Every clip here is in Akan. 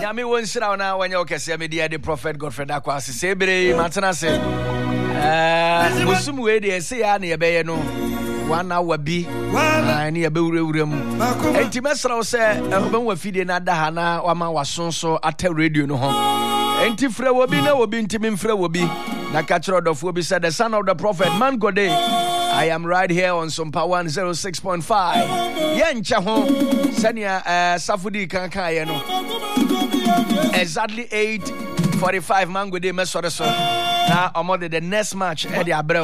Nyame won sira na wanya okese media the prophet Godfrey Akwasi sebre matena se musum we de se ya na ye beye no wana wabi na ye be wurewure mu enti mesrawo se oban wa fidie na da ha na wama wasonso ata radio no ho enti frɛ wobi na wobi ntimi mfrɛ wobi na ka kyerɛ dɔfo bi said the son of the prophet man gode I am right here on Sumpa 106.5 yenche ho senia safudi kan ye no exactly 8:45 man gode mesore so na omode the next match e dey abrɛ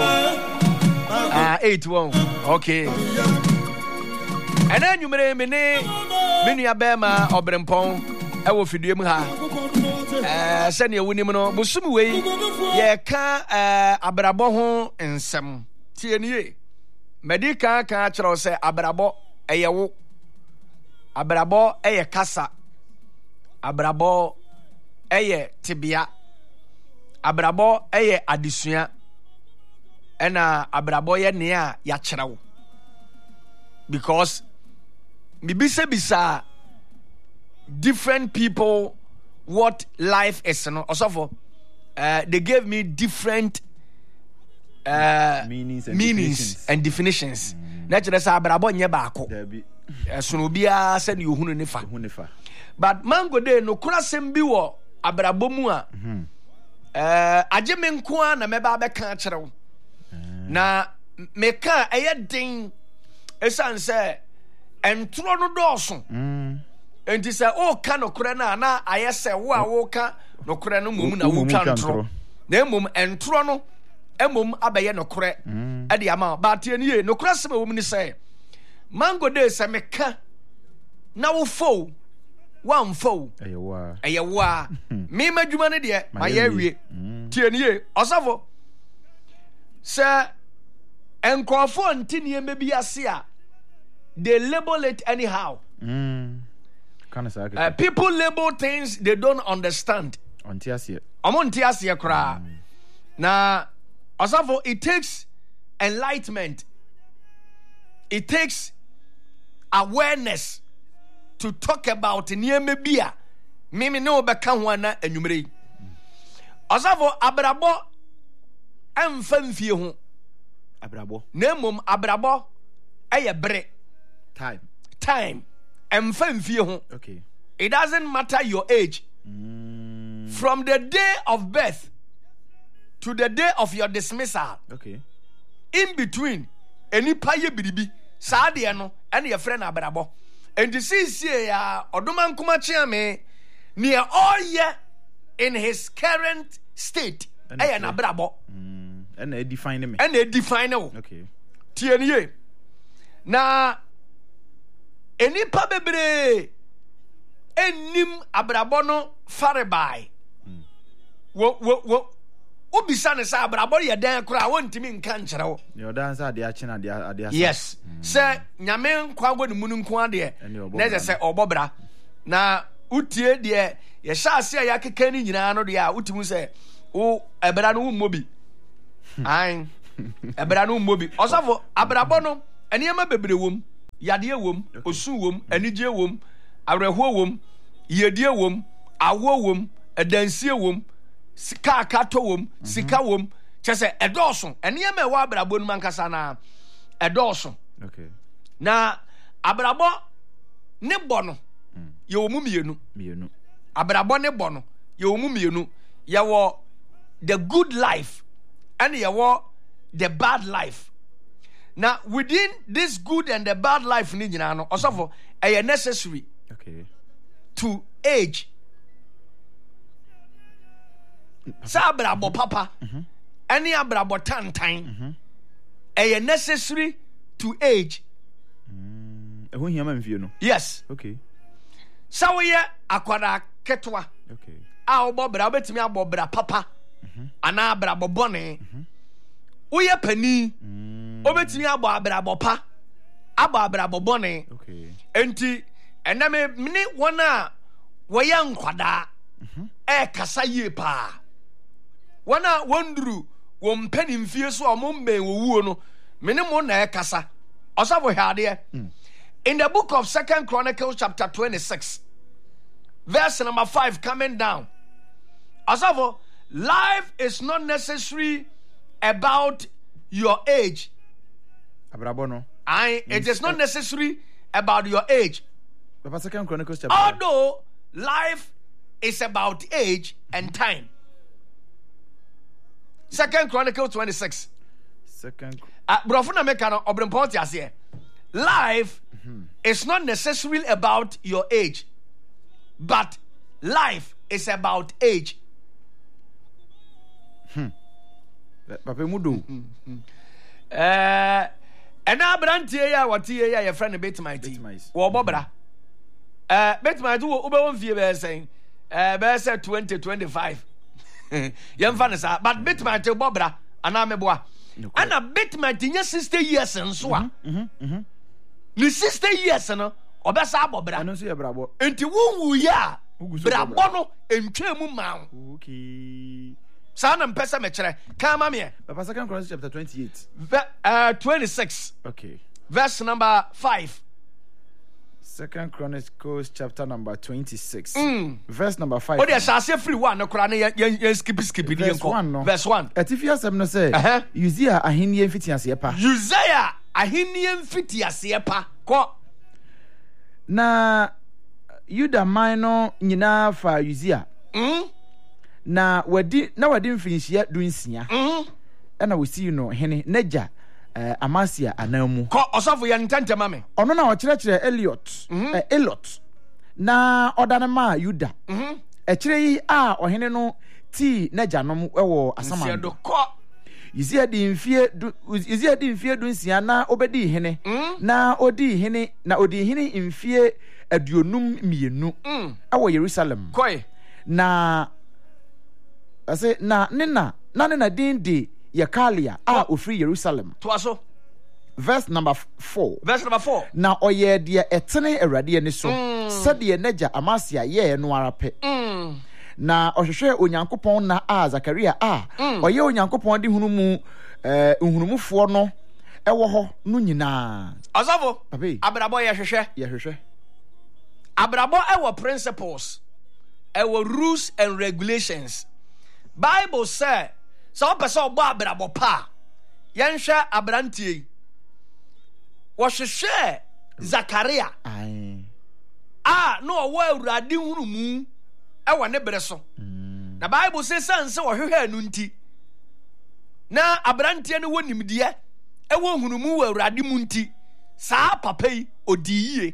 8-1 okay and then you me nua bema obrempon e wo fidie mu ha sɛnea wonim no busum wei yɛ ka abrabɔ ho nsɛm tie nie medi ka kyerɛw sɛ abrabɔ ɛyɛ wo abrabɔ ɛyɛ kasa abrabɔ ɛyɛ tibia abrabɔ ɛyɛ adesua ɛna abrabɔ yɛ nea ya kyerɛw because bisa different people what life is no also they gave me different meanings and definitions naturally say abrabo nye baako sono bia say you hunu ne fa but mango dey no kura sem bi wo abrabo mu a agye me nko a na meba be ka kyerɛw na meka eye den esan say entro no dɔɔso enti sɛ o ka no kora na ayɛ sɛ wo a wo ka no kora no mum na wo twa ntro na mum entro no mum abɛyɛ no kora e de ama ba tie ne no kora sɛ wo mu ni sɛ mango dey sɛ meka na wo fo wan fo ɛyɛ wo a me madwuma ne de ma yɛ awie tie ne ɔsafo sɛ enkrofo ntini me bi ase a they label it anyhow people label things they don't understand. Ontiasie kra. Na osafo it takes enlightenment. It takes awareness to talk about nieme bia. Mimi no beka ho na anwumre. Osafo abrabo emfa mfie ho. Abrabo. Nemom abrabo eye bere. Time. Emfa mfie ho. Okay. It doesn't matter your age. From the day of birth to the day of your dismissal. Okay. In between, any paye biribi, saa de no, ene ye frɛ na abrabɔ. And you see ya odoman kuma chiame near all year in his current state. Eye na abrabɔ. And they define me. And they define no. Okay. Tie na enipa bebre enim abrabɔ no farebai wo obisa ne sa abrabɔ ye dan kora wontimi nka nkyerɛw yo dan sa de ache na de yes sɛ nyame nkwago ne munu nko ade na je sɛ ɔbɔbra na utie de ye hyɛ ase a yakeka ni nyina no de a utimu sɛ wo ebra no mmobi an ebra no mmobi ɔsafo abrabɔ no eniema bebre wom yade wom osu wom anigye wom awreho wom yedie wom awo wom adansie wom sika akato wom sika wom kyese edɔɔso eniema ɛwɔ abrabɔ no mankasa na edɔɔso okay na abrabɔ ne bɔ no ye wo mu mienu abrabɔ ne bɔ no ye wo mu mienu ye wo the good life and ye wo the bad life. Now, within this good and the bad life, also are necessary to age. Sa abrabo papa, any abrabo time, are necessary to age. Yes. Okay. So we akwara ketwa. Okay. A obobra betimi abobra papa. Ana abrabo bone. Uye pani. Obetimi abo abrabo pa. Abo abrabo bone. Okay. Enti ename mini wona woya nkwada. Kasa yie pa. Wona wonduru wo mpani mfie so omombe wo wuo no. Mini mo na kasa. Osafo hade. In the book of 2 Chronicles chapter 26, verse number 5 coming down. Asafo, life is not necessary about your age. Abrabo no. It is not necessary about your age. Papa, 2 Chronicles chapter. Although life is about age and time. 2 Chronicles 26. Life is not necessarily about your age, but life is about age. Papa Mudo. And now, Brantia, ya what ya your friend bit my tea. Or Bobra. Bet my do Uber fear saying, Bersa 2025. Young Vanessa, but bit my to Bobra, and I'm a boy. And a bit my dear sister years and so on. The sister years and or Bessa Bobra. I don't see a bravo. And to whom we are, Brabono and Chemu Mount. Okay. Son and Pesa Metre, come here. Papa, 2 Chronicles chapter 28. 26. Okay. Verse number 5. 2 Chronicles chapter number 26. Verse number 5. Oh, there's a free one. No, skip. Verse 1. No. Verse 1. Etifia Semno say, Uzziah ahiniye mfitiasiepa. Uzziah ahiniye mfitiasiepa. Ko. Na Yuda minor nyina fa Uzziah. Na wadi mfinishia dunsia. Na we see no hene neja Amasia anamu. Ko osofo ya ntante mame. Ono na o kire Elot. Na odanema Yuda. Kire yi a ohene no ti neja nom ewo asamando. Uzziah di mfie dunsia na obedi hene. Na odi hene mfie aduonum mienu. Ewo Jerusalem. Koi. Na ase na nena din de Yekalia ofri Jerusalem. Twaso. Verse number 4. Na oye de etene awrade ani so. Sade neja Amasia ye no arape. Na ohwehwe Onyankopon na Zakaria oye Onyankopon de hunumufo no ewo ho no nyina. Asafo. Abrabo ye hwehwe. Abrabo ewo principles. Ewo rules and regulations. Bible say so person obo abrabo pa yenhwe abrantie wo hwehwe Zakaria no owo awurade hunumu ewo ne bere so na Bible say sanse wo hwehwe anu nti na abrantie ne wonimdie ewo hunumu wo awurade mu nti saa papa yi odiye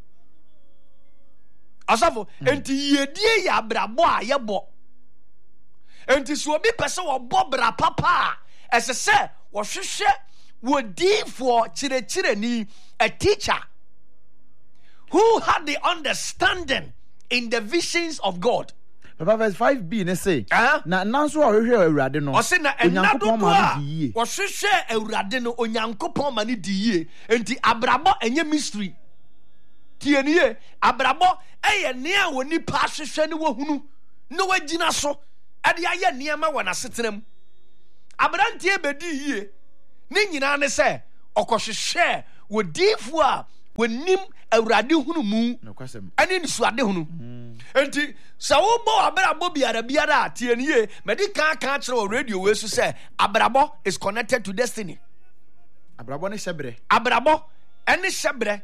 asafo enti yedie ya abrabo a yebo. Enti so obi pese wo bobra papa esese wo hwehwe wo di for chire a teacher who had the understanding in the visions of God. Papa verse 5b ne say na nanso wo hwehwe awurade no Onyankopon ma di wo hwehwe awurade no Onyankopon ma ne di enti abrabo enye mystery tienie abrabo eye ne a woni pa hwehwe ne wo hunu no wagina so ade aye niema wana setenam abrantie bedi yie ne nyina ne se okohwehwe wo difu a wonim awurade hunu mu ane ni suade hunu enti sa wo bo abrabo biara tie nie medi kan kire o radio we so se abrabo is connected to destiny. Abrabo ne shebre ene shebre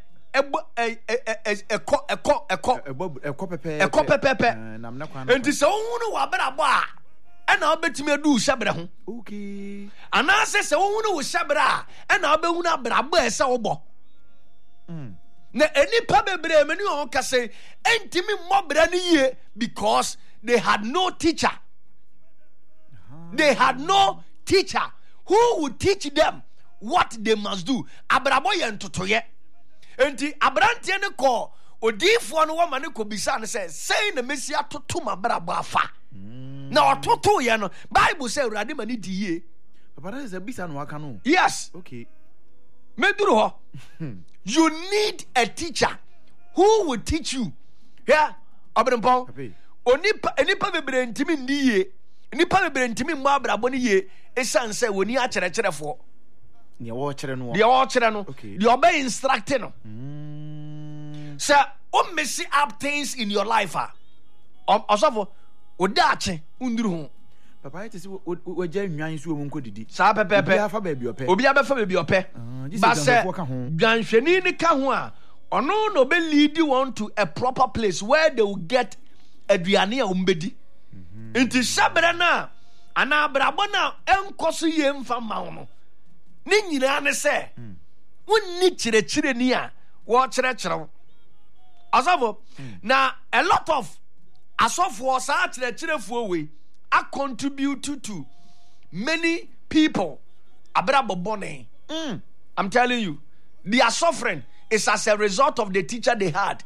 eko pepe enti se ohunu wa abrabo a ena obetimi adu shebre ho okay ana se ohunu wo shebre a ena obehunu abrabo ese wo na enipa bebre mani on kase entimi mobra ne ye because they had no teacher. They had no teacher who would teach them what they must do. Abrabo ye ntotoye enti abrantie ne ko odifo no wo mane ko bisa ne say na mesia toto mabrabo afa na ototo ye no Bible say urade mani di ye papa that is a bisa no aka no. Yes, okay meduru ho. You need a teacher who will teach you. Yeah, Obrempon. Onipa bebre ntimi ndiye. Onipa bebre ntimi mo abrabo ne ye. Esan say woni a kyerekyerefo. Ne wo kyere no. De wo kyere no. De obey instruct no. So, messy up things in your life. Osofo odache unduru ho. Papa it is we je nwan so mu nkodidi. Sa pepepe. Obi afa ba bi ope. Obi abefa ba bi ope. Ba se dwanhweni ni ka ho a ono no be lead one to a proper place where they will get aduane a umbedi. Inti sabere na ana brabo na enkoso ye mfa ma wo no. Ni nyina ne se wonni chire ni a wo chire. Asofo na a lot of asofo sa chire we are contribute to many people abrabo bone. I'm telling you, they are suffering is as a result of the teacher they had.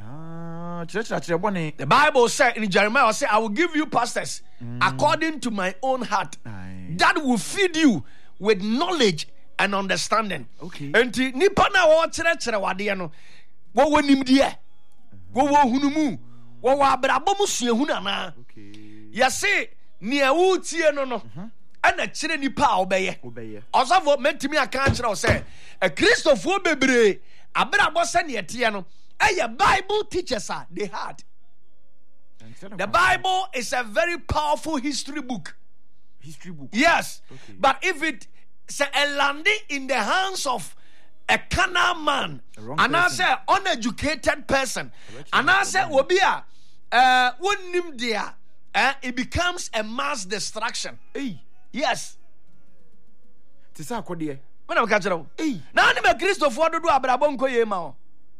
The Bible said in Jeremiah, I will give you pastors according to my own heart that will feed you with knowledge and understanding. Okay. And nipa na wo chere wade no wo nimdie wo hunumu wo abrabo mu suahuna na. Okay. Yase ne awutie no ana chere nipa a obeye osafo mentimi aka chere o say a Christopher bebre abrabo se ne tie no Bible teachers are they had. The Bible is a very powerful history book. Yes. Okay. But if it say a landing in the hands of a carnal man and I say uneducated person and I say obia wonnim dia it becomes a mass destruction. Hey. Yes. Tisa akode. When am catch you? Hey. Na ni me Christopher do abrabo nko ye ma o.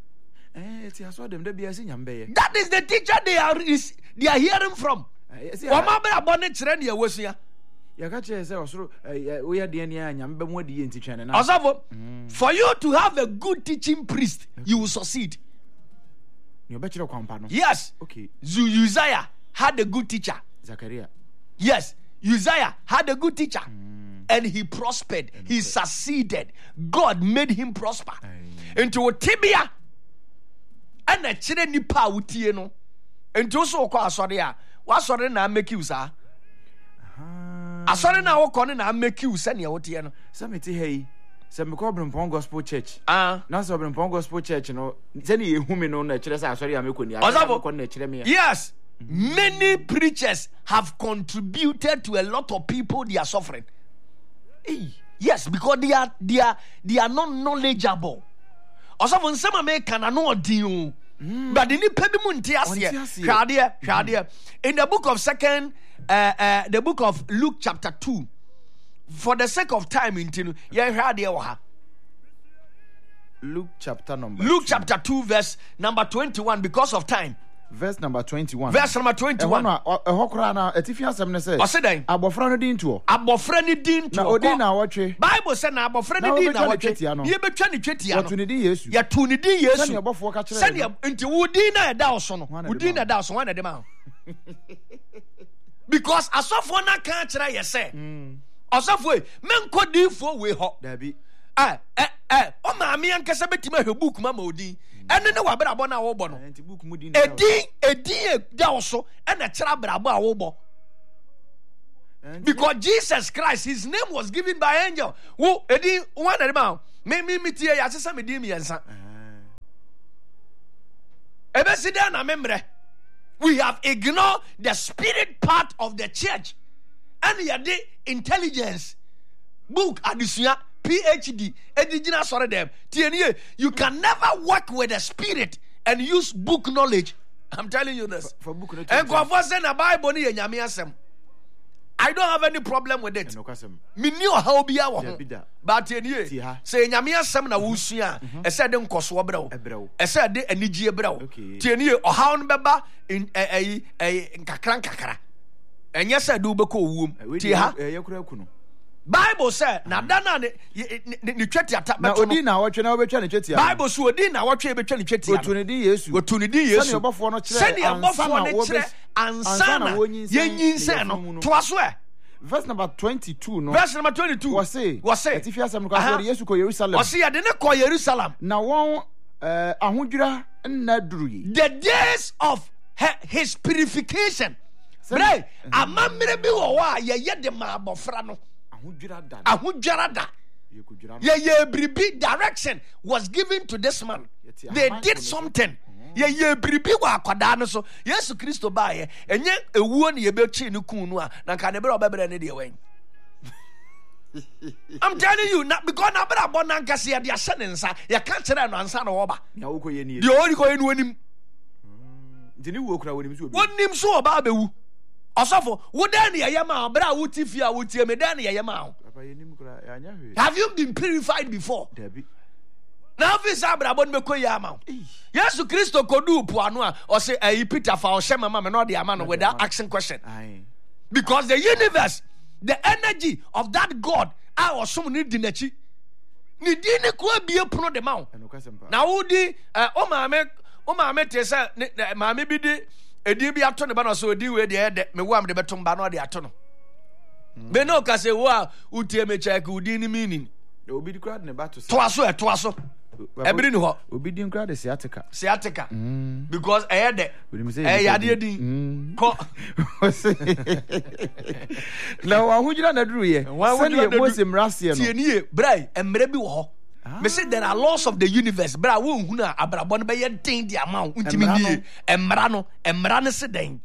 That is the teacher they are hearing from. For you to have a good teaching priest, you will succeed. Yes. Okay. Uzziah had a good teacher. Zachariah. Yes. Uzziah had a good teacher. And he prospered. He succeeded. God made him prosper. Into Tibia. And a chile nipa utie no enti so kwa asore a wasore na make you sa asore na wo kone na make you sa ne wotie no sameti hey se me ko Brempong Gospel Church na so Brempong Gospel Church no se ne ehumi no na kire sa asore ya mekoni a na kire me. Yes, many preachers have contributed to a lot of people they are suffering. Yes, because they are not knowledgeable. Also, when some make can know deal, but in the book of the book of Luke chapter 2, for the sake of time, Luke chapter 2, verse number 21, because of time. Verse number 21. Verse number 21. Abofra no din to. Abofra ni din to. Na odi na wotwe. Bible say na abofra ni din na wotwe. Ye betwa ni twetia no. Watu ni din Yesu. Ya tu ni din Yesu. Sani abofo ka kire. Sani nti wodi na eda oso no. Wodi na eda oso wan na de ma. Because asofo na kan kire ye say. Asofo e menko dinfo we ho. Dabi. O ma me ankasa betima hwe book ma odi. Ene ne wabrabo na wo bo no. Enti book mu din. Edin da oso ene kira brabo a wo bo. Because Jesus Christ, his name was given by angel. Who edin one na ma me tie ya sesa me din mi yansa. Ebesida na memre. We have ignored the spirit part of the church. And the intelligence book adusua PhD edigina sore dem tienie you can never work with the spirit and use book knowledge. I'm telling you this. For book knowledge. And go for say na Bible ni nyame asem. I don't have any problem with it. Me ni o ha obi a wo ho. But tienie say nyame asem na wo sua e say de nkoso brew. E say de anigye brew. Tienie o ha on beba in nkakra. Enye say do beko owum. Tie ha. Bible said na dana ne tweti ata beto. Na odi na wotwe na obetwa ne tweti. Bible so odi na wotwe betwa ne tweti. Otu ne di Yesu. Otu ne di Yesu. Sani obofo no kire. Sani obofo no kire. Ansana yenyinse no. To aso e. Verse number 22 no. Verse number 22. Was say. Atifi asem no kwa Yesu ko Jerusalem. Was say de ne ko Jerusalem. Na won ahodwira na duru. The days of his purification. Bre, amamre bi wo wa ye de ma abofra no. Ahujara. Bribi direction was given to this man. They did something. ye bribi wa akwada no so Yesu Kristo ba ye enye ewuo ne ye be chi ne kun no a na ka ne bere obebere ne de wen. I'm telling you now, because na bere abon na nkase ye de ahye ne nsa ye ka kire no ansa na wo ba ya wo ko ye ni de ori ko ye no anim nti ni wo kura wonim so obi wonim so oba bewu osofo wo dan ne ye ma bere a wo ti fi a wo tie me dan ne ye ma papa ye nim kura ya nya hwe. Have you been purified before? Debi. Now this abrabon me koyi ama. Yesu Kristo kodu puano a o say Peter fa o shema mama no de ama no without asking question. Because the universe, the energy of that God I was some ni dinachi. Ni di ne ko bie puno de ma. Na wo di o maame te say maame bi di edi bi ato ne ba no so odi we de me wo am de betom ba no de ato no. Be no ka say wo a utie me check udi ni meaning. Obi di crowd ne ba to so Ebiri ni ho. Obi din crowd sciatica. Because de. Yade din. Ko. Na wa hujira na duru ye. Send ye Moses mrasie no. Tie ni brai emre bi wo ho. Me say there are laws of the universe. Bra wo hu na abrabon be ye din di amount untimi ni. Emra no se den.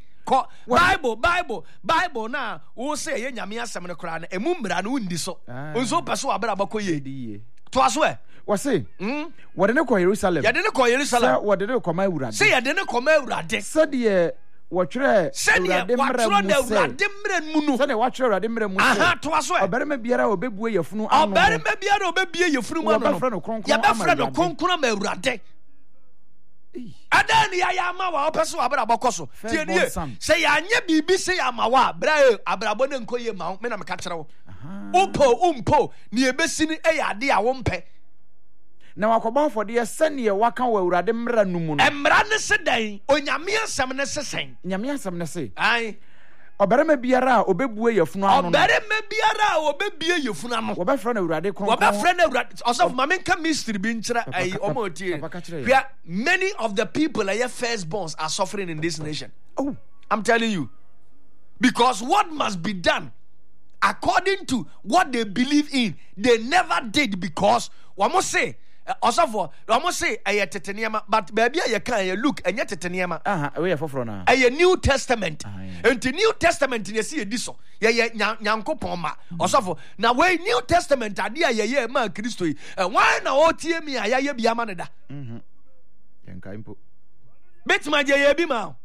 Bible na wo say ye nyame asem no kra na emu mra no undi so. Onso peso abrabon ko ye. To aso e. Wase wode ne ko Jerusalem. Ya de ne ko Jerusalem. Wode ne ko ma Urade. Say ya de ne ko ma Urade. Say de wɔtwerɛ Awurade mmara mu no sɛdeɛ wɔatwerɛ Awurade mmara mu sɛ ɔbarima biara a ɔbɛbue yɛfunu ano yɛbɛfrɛ no kronkron ama Awurade. Ada ni ya ama wa opɛ so abra bɔkɔ so tie nie sɛ yɛanyɛ biribi sɛ yɛ ama wa abrabɔ ne nkɔ yɛ ma wo me na meka kyerɛ wo umpo ne yɛbɛsi ne ɛyɛ ade a wompɛ na wakɔbɔ afɔdeɛ sɛneɛ waka wɔ Awurade mmara no mu no mmara ne se dan onyame asɛm ne se sɛn nyame asɛm ne se ɔbarima biara a ɔbɛbue yɛfunu ano no wɔbɛfrɛ no Awurade kronkron ɔsɔfo ma menka mystery bi nkyerɛ ɔma ɔtie hwɛ many of the people ɛyɛ firstborns are suffering in this nation. I'm telling you, because what must be done according to what they believe in they never did, because wɔn say Osafo, almost say a tetaniama, but baby, I can't look and yet tetaniama. A New Testament. And the New Testament, you see this. Yanko Poma. Osafo, now way New Testament, idea, man, Christo. And why now, me, I be a manada. Bet my dear Bima.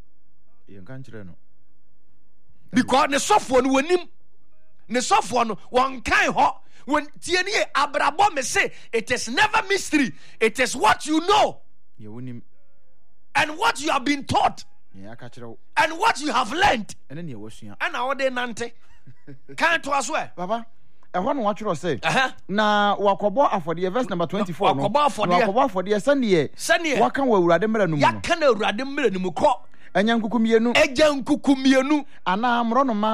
Because the soft one will him. The soft one kind hot. When Tienie Abraham say it is never mystery, it is what you know and what you have been taught and what you have learned. And now they nante can't to as well, Baba. I want to watch you say. Now, Wakobo for the verse number 24. Wakobo for the Sunday. Wakan will Radimera. Yakan Radimera. Enyankukumienu ana amronoma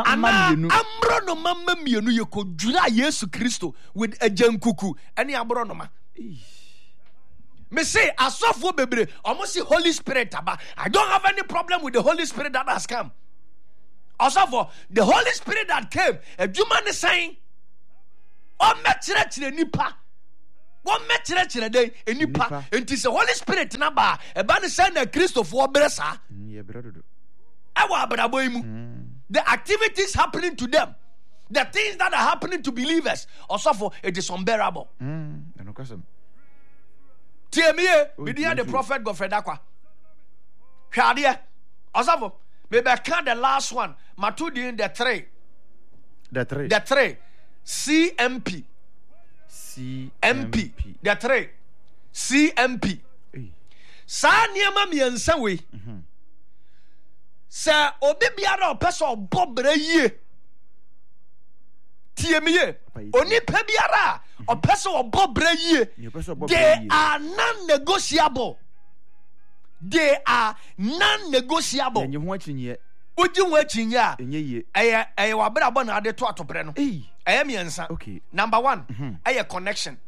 mienu yekodura Yesu Kristo with ejankuku ani amronoma. Me say asofo bebre almost see Holy Spirit aba. I don't have any problem with the Holy Spirit that has come. Asofo the Holy Spirit that came adwuma ne saying o mekyerɛkyerɛ nipa one mekyerɛkyerɛ den enipa enti sɛ Holy Spirit na ba eba ne sɛ na Kristofo bresa the activities happening to them, the things that are happening to believers, also for it is unbearable. TME, the prophet Godfrey Dakwa. Shadia, also maybe I count the last one. Matudi in the three. CMP. The three. CMP. Sa niema miensa we. Sir, obi biara opeso bobra yie. Tiemiye. Oni pe biara opeso bobra yie. They are non-negotiable. They are non-negotiable. Enye ho achinye. Uji ho achinye a. Enye yie. Eye wabra bo na ade to atobre no. Eye miensa. Okay. Number 1, eye connection.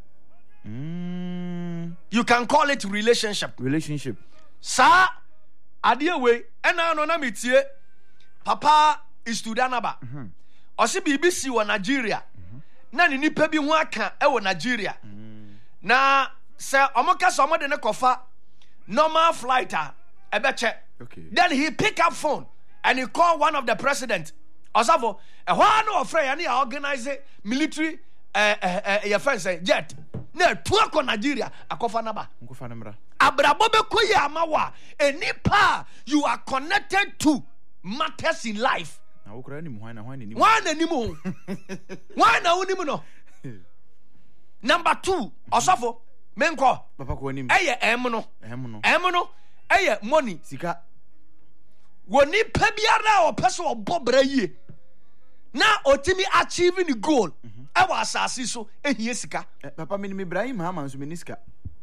You can call it relationship. Sa adie we ena no na metie papa istudanaba osi BBC wo Nigeria na ni nipa bi ho aka e wo Nigeria na se omoka so omode ne kofa normal flight ebeche. Okay. Then he pick up phone and he call one of the president. Osafo, one of friend and organize military your friend say jet. Na tuako Nigeria akofa naba. Nkofa namra. Abrabobe koye amawa. Enipa you are connected to matters in life. Na wokra ni muhana hwan ni. Wan animu. Wan na unimu no. Number 2, Osafo, menko. Papa ko anim. Eye em no. Em no. Eye money. Sika. Woni pa biara o pese obobra yie. Na otimi achieve the goal. Ewa asase so ehie sika. Papa me ni Ibrahim ha man so me ni sika.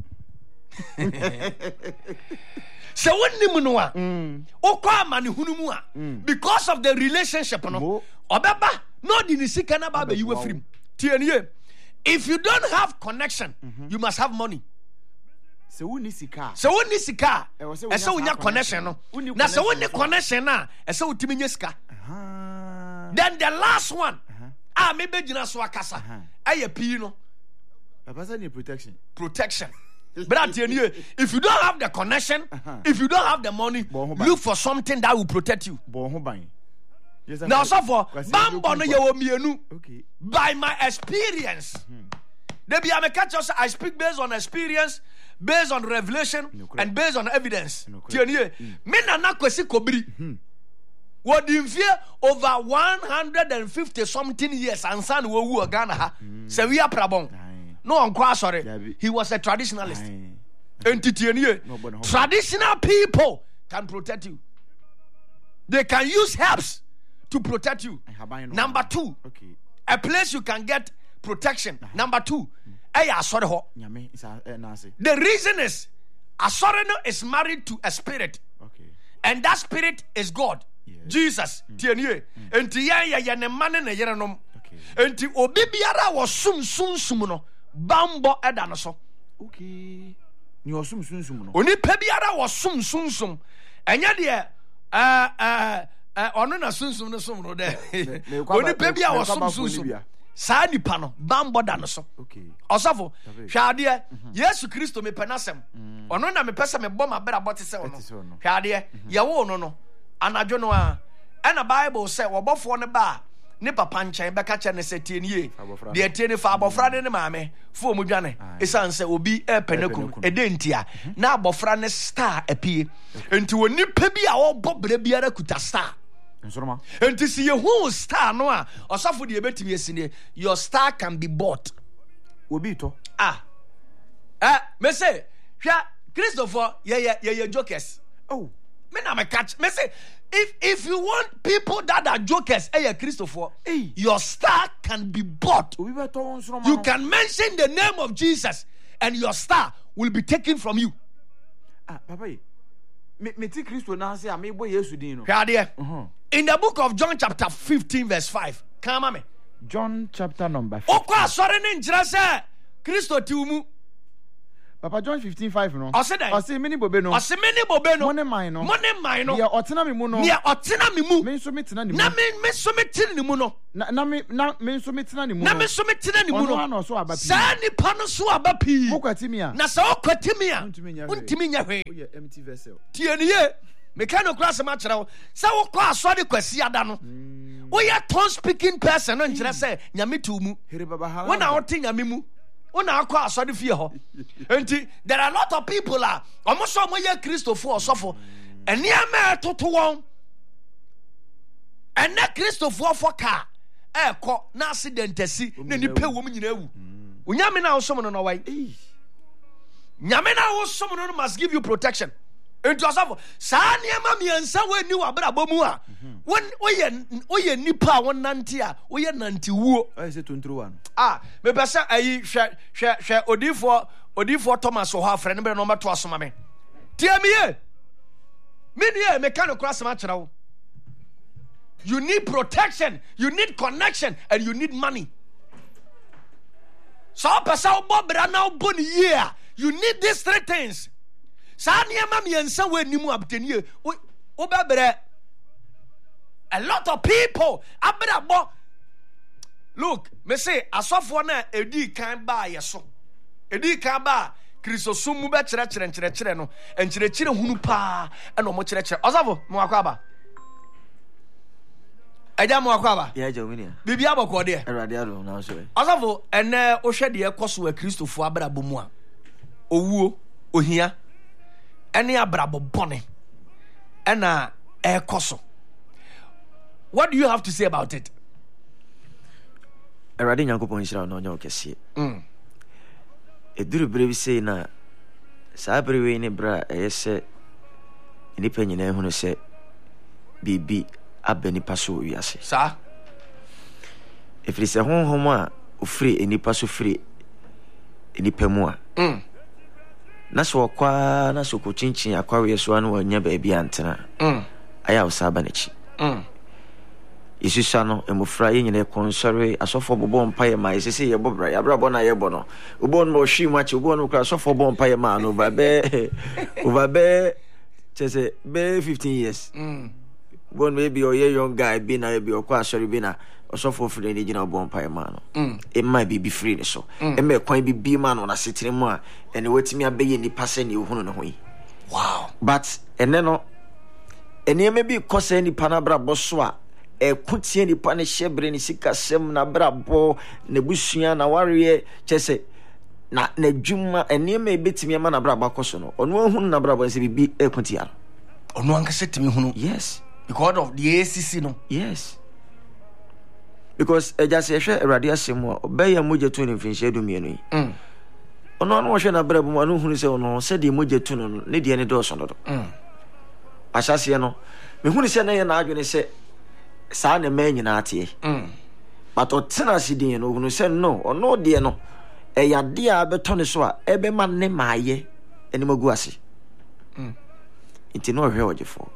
Se wonnim no a. Okwa amane hunu mu a. Because of the relationship no. Obeba no di ni sika na ba be yiwa firim. Tie nie. If you don't have connection, you must have money. Se woni sika. Ese wonya connection no. Na se woni connection na, ese wotimi nya sika. Then the last one, me be gina so akasa. Aye pii no. Papa say ni protection. But if you don't have the connection, if you don't have the money, look for something that will protect you. Yes, now, so for okay. By my experience, I speak based on experience, based on revelation, and based on evidence. What in fear over 150 something years and son wo Ghana se we are prabon. No uncle sorry. He was a traditionalist. Traditional people can protect you. They can use herbs to protect you. Number 2, a place you can get protection. Number 2, the reason is Asoreno is married to a spirit, and that spirit is God, Jesus. And obi biara was sum no bambo edanoso. Okay, you are sum no. Oni pe biara was sum. Enya de ono na sunsum no som no de oni pe bia wo sunsum saa nipa no bambo da no so. Okay, osafo hwade Yesu Kristo me penasem ono na me pese me bom abera bote se ono hwade ye wo no anadwo no a na Bible say wobofo ne ba ne papa nchen beka che ne setie nie de tie ne fa abofra ne maame fo mu dwane esan se obi penakum edentia na abofra ne star apie enti woni pa bi a wo bobere biara kuta star enti si ye hu star no a osafo de ebetimi esine your star can be bought obi to me say hwa Christopher ye jokers. Oh, me na me catch me say if you want people that are jokers, Christopher, your star can be bought. You can mention the name of Jesus and your star will be taken from you. Papa, me ti Christo na say me boy Yesu din no. In the book of John chapter 15 verse 5. Come on. John chapter number 15. Okwa sore ne njira say Christo ti umu. Papa John 15:5 no. Ose mini bobe no. Money mine no. Ya otena me mu no. Me so metena ni mu. Na me so metena ni mu no. Na me so metena ni mu. Na me so metena ni mu no. Ono so aba pi. Sa ni pa no so aba pi. Okwatimi a. Na sa okwatimi a. Untimi nya hwe. Oye empty vessel. Tie ni ye. Me kan no class ma kire wo. Sa wo kwa asori kwasi ada no. Oye tongue speaking person no nkire say nyame tu mu. When na wote nyame mu. Una akwa asori fie ho enti there are a lot of people almost so moye Christopher osofo eni ama toto won ene Christopher for car ekọ na accident asi na ni pe wom nyina awu unyame na osom no wai nyame na osom no must give you protection enti osofo saa ne ma miensa we ni wa bra bomu a won oye nipa won nante a oye nante wuo say 21 me pesa ayi hwe odifo Thomas ho afre ne be no meto asoma me tie me ye me kan okra asema kire wo. You need protection, you need connection, and you need money. So pesa obobra na oboni ye you need these 3 things. Sa niema miensa we nimu abtenie obebere. A lot of people abrabo. Look, me say asofo na edi kan ba yeso. Edi kan ba Christosum mu be kyerɛ no enkyerɛkyerɛ hunu pa ɛna ɔmo kyerɛkyerɛ ɔsafo mo akwa Eja mo akwa ya jawminia bibia bɔkɔ de erade ado na so ɔsafo ɛnɛ ohwɛ de ɛkɔso Christofo abrabɔ mu a owuo ohia ɛne abrabɔ bɔne ɛna ɛkɔso. What do you have to say about it? Erade Nyankopɔn Israel no onyo kɛse. Eduru bere bi sei na saa bere we ne bra ɛyɛ nipa nyina hu no sɛ bibi abani paso wiase. Sa efiri sɛ honhom a ofiri nipa so firi nipa mu a na so kwa na so ko chinchin akwa we so anu wanya ba bia antena aya usaba nachi Yesusa no emofra ye nyine konsore asofo bobo mpaye ma yesese ye bobra ya bra bona ye bono ubon mo hwi machi ubon no kra asofo bobo mpaye ma no ba be chese be 15 years ubon maybe o ye young guy bi na bi okwa asori bi na asofo free ni gina bobo mpaye ma no e ma bi free ni so e ma kwan bi ma no na setire mu a ene watimi abeye ni pase ni ohunu no ho yi. Wow. But ene no ene me bi kose ni panabra boso a kutie nipa ne hyebre ne sikasem na brabo na busua na wareye kyese na dwuma enema ebetimi ama na brabo akoso no ono ahunu na brabo nse bibi ekutia ono ankase timi hunu. Yes, because of the ACC no. Yes, because just ehwe erade asem a obeya mojetu ne finhye do mienu yi ono no hwe na brabo mu ano hunu se ono se de mojetu no ne de ne do so no do asase no me hunu se na ye na adwene se saa na me nyina atie but otena sidin no hunu se no ono de no eyade a beto ne so a ebe ma ne maaye eni magu ase inti no hwe ogefo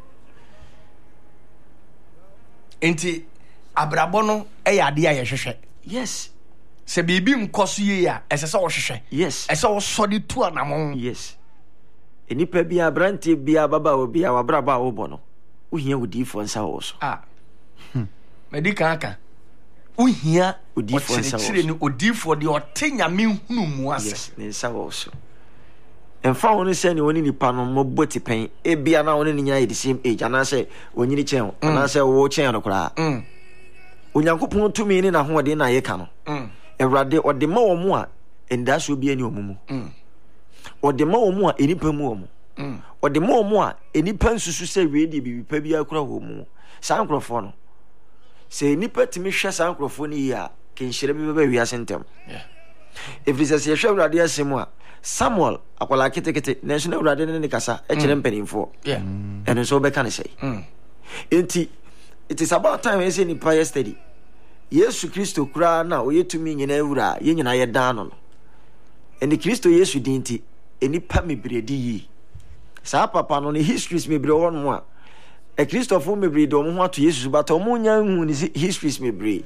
inti abrabo no eyade a ye hwehwe. Yes, se bibi nkoso ye a ese se wo hwehwe. Yes, ese wo sodi tu anamon. Yes, enipa bia abrante bia baba obi a wabraba wo bono uhia wodifo nsa wo so medika aka uhia odifo nsa wo ni odifo de otenya me hunu mu ase. Yes, ne nsa wo so emfa woni se ne woni nipa no moboti pen ebia na woni nya the same age ana se wonyini chen ana se wo chen no kra onyankopon tumi ni na hoode na ye ka no ewrade ode ma wo mu a enda so bia ni omumu ode ma wo mu a enipa mu wo mu ode ma wo mu a enipa nsusu se we de bibipa bia kura wo mu san krofo no se enipa timi hwe san krofo ni ya kenhyere bi ba wi asentem if this is yehwe ewrade asemu a Samuel akwala ketekete nenso na ewrade ne kasa e kire mpanimfo eno so be kan say enti it is about time we say ni prayer study Yesu Kristo kura na oyetumi nyina ewura ye nyina ye dan no eni Kristo Yesu dinti eni pa mebredi yi sa papa no ne histories mebre won mo a e Kristofo mebre do mo ho ato Yesu bata mo nya hu ni histories mebre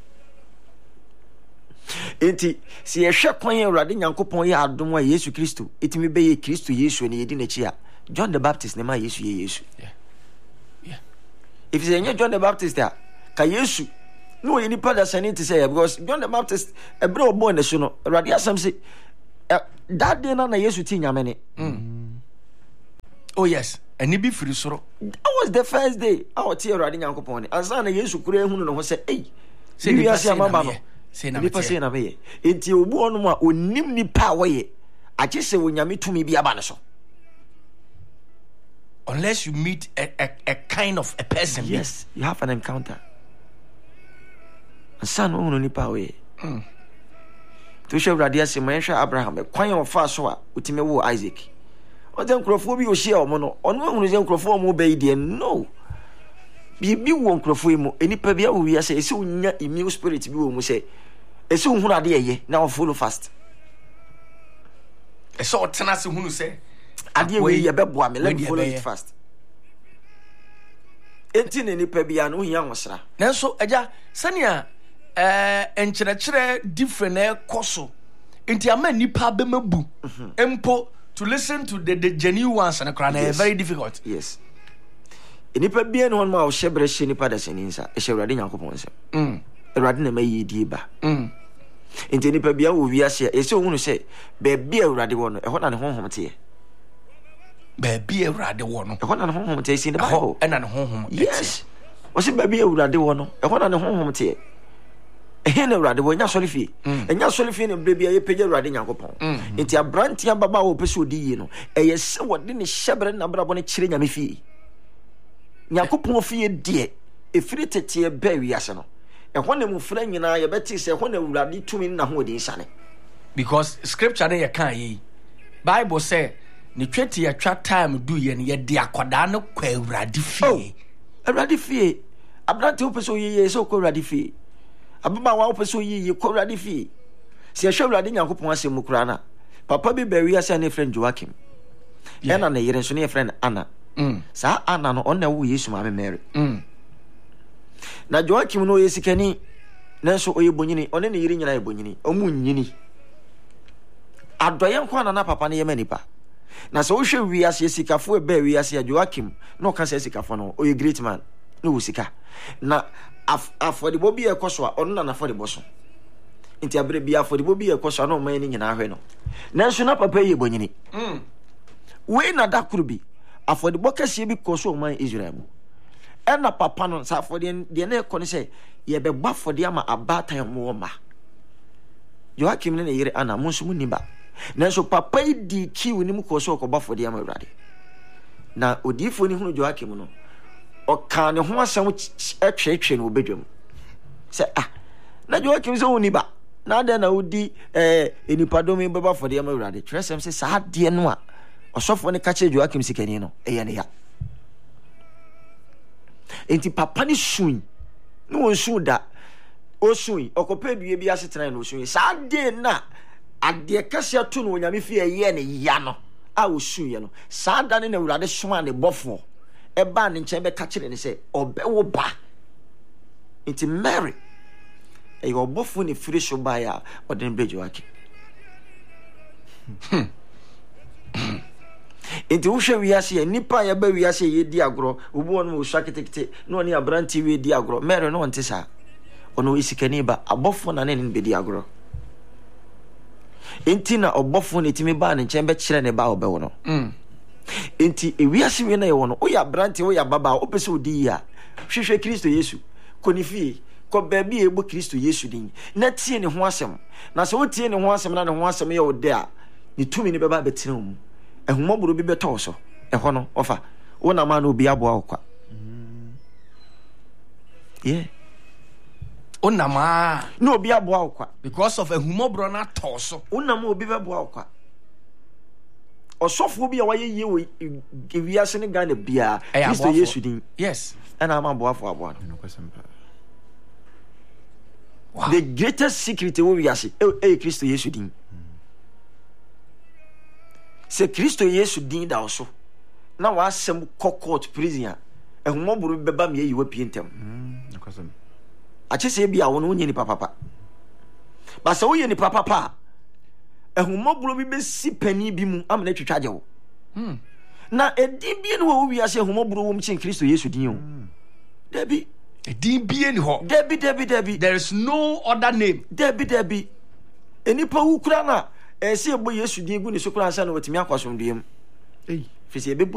enti si ehwe kwan Awurade Nyankopon ye adom a Yesu Kristo etimi be ye Kristo Yesu ne yedi na chi a John the Baptist ne ma Yesu ye Yesu. If you say John the Baptist ka Yesu no any pada sani to say because John the Baptist e bro born the so no Awurade asam say that day na Yesu ti nyame ne. Oh yes, and be free soro. That was the first day our tea Awurade Nyankopon ansa na Yesu kura ehunu no ho say say ni ase amaba no say na me enti obu onu ma onim ni pa woye ache se wonyame tumi bi aba ne so. Unless you meet a kind of a person. Yes, you have an encounter. And son who no pa we. To show Radia Simonsha Abraham, a quite of fast so utime wo Isaac. O dem krofo bi o share o no. Ono hunu dem krofo mo be dey no. Bi won krofo mu enipa bia wo wi ase ese unya immune spirit bi wo mu se ese hunu ade ye na o follow fast. Ese o tena se hunu se ade we ye beboa me let me follow it fast. Enti ne nipa bia no hia wosra. Nanso aja sania enkyerɛkyerɛ different koso. Enti ama nipa be mabu. Empo to listen to the genuine ones and yes. Very difficult. Yes. Nipa bia no ma o hyebre hye nipa da sani nsa e hye Awurade Nyankopon nsem. Awurade na ma yi die ba. Nti nipa bia wo wiase ese ohunu se baabi awurade wo no ehɔ na ne honhom te baabi awurade wo no ehɔ na ne honhom te sin the Bible ɛna ne honhom yes wo se baabi awurade wo no ehɔ na ne honhom te ehe na awurade wo nya solifie enya solifie ne bre bia ye pege awurade Nyankopɔn nti abrantia baba wo pese odi yi no eye se wode ne hyebre na brabo ne kyire nyame fie Nyankopɔn fie de efiri tete ba wiase no ehɔ na mu fra nyina ye beti se ehɔ na awurade tumi na ho odi nsane because scripture ne ye kan yi Bible say ne tweti ya twa time do ye ne ye de akoda ne kwa awurade fie awurade fie abrante wo pese oyiye se okɔ awurade fie ababa wa wo pese oyiye kɔ awurade fie se ehwe awurade Nyankopɔn asem mu kura na papa bi ba wiase ne friend Joachim ɛna ne yere so ne friend Anna sa Anna no onna wo Yesu ma Mary na Joachim no yesikani nanso oye bonyini one ne yiri nyina ye bonyini omu nyini adoye nkwa na papa ne yema nipa na so wo hwe wiase yesikafo e ba wiase ya Joachim no ka se yesikafo no oye great man no wosika na afodebo bi ekoso a ono na afodebo so nti abre bi afodebo bi ekoso na o man ni nyina ahwe no nanso na papa ye bonyini we na dakuru bi afodebo kase bi koso o man Israel mu ena papa no sa afode de na ekɔ ne sɛ ye be gba afode ama abata mo ma Joachim ne yere Anna mo nso mu niba nanso papa yi di kiwu ni mu koso ko gba afode ama awurade na odifo ni hunu Joachim no o kan ne ho asɛm etwetwe no obedwam sɛ na Joachim sɛ oni ba na de na odi enipa domi beba afode ama awurade tresem sɛ saa de no a ɔsɔfo ne ka kye Joachim sikani no ɛyɛ ne ya enti papa ni sun no wonsun da o sun okopa due bi asetena no sun saa de na ade kase ato no nyame fi eye ne ya no a o sun ye no saa da ne na awurade soma ne bofo e ba ne nche be ka kire ne se obewo ba enti Mary e yo bofo ne firi so ba ya odin brejo aki enti wo hwe wiase ya nipa ya ba wiase ye di agro obu ono wo swaketekete no oni abranti we di agro Mary no nte sa ono isikani ba abofo na ne be di agro enti na obofo ne timi ba ne nchen be kire ne ba obewo no enti e wiase we na ye wo no o ya abranti o ya baba o pese odi ya hwehwe Kristo Yesu konifie ko ba bi ebo Kristo Yesu din na tie ne ho asem na se o tie ne ho asem na ne ho asem ye o de a ni tumi ne be ba betena mu ehumoburu bi beto so ehɔ no ofa wona ma na obi aboa okwa wona ma na obi aboa okwa because of ehumoburu na to so wona ma obi beboa okwa osofo bi a waye ye wo ewiase ne Ghana bia Kristo Yesu din yes ana ma aboa fo aboa no wow. The greatest secret wo wiase Kristo Yesu din se Kristo Yesu din da so na wa asem court prison ehumoburu beba me yi wa pientem nakasem achese bia wo no nyeni papa ba se wo yeni papa ehumoburu bi besi pani bi mu amna twetwaje wo na edin bi no wo wiase ehumoburu wo mchin Kristo Yesu din o debi edin bi eni ho debi there is no other name debi enipa wu kura na ese ebo Yesu din gu ni so kura ansa na watimi akwasomdiem fisi ebe